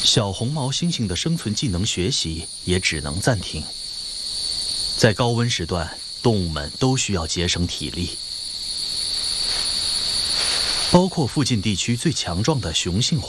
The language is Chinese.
小红毛猩猩的生存技能学习也只能暂停。在高温时段，动物们都需要节省体力，包括附近地区最强壮的雄性